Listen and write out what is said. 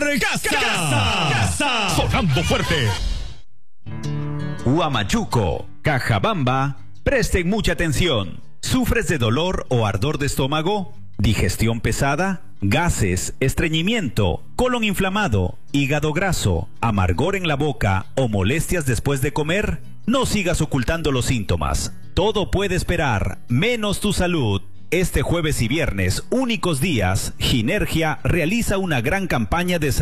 Casa. Sonando fuerte. Huamachuco, Cajabamba, presten mucha atención. ¿Sufres de dolor o ardor de estómago? ¿Digestión pesada? ¿Gases, estreñimiento, colon inflamado, hígado graso, amargor en la boca o molestias después de comer? No sigas ocultando los síntomas. Todo puede esperar, menos tu salud. Este jueves y viernes, únicos días, Ginergia realiza una gran campaña de